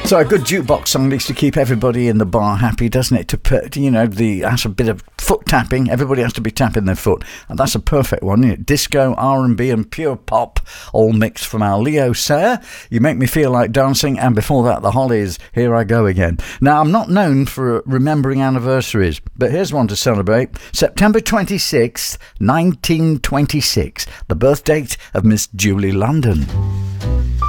So a good jukebox song needs to keep everybody in the bar happy, doesn't it? To put, that's a bit of foot tapping. Everybody has to be tapping their foot, and that's a perfect one, isn't it? Disco, R&B, and pure pop, all mixed from our Leo Sayer. You Make Me Feel Like Dancing, and before that, the Hollies. Here I Go Again. Now, I'm not known for remembering anniversaries, but here's one to celebrate. September 26th, 1926, the birth date of Miss Julie London.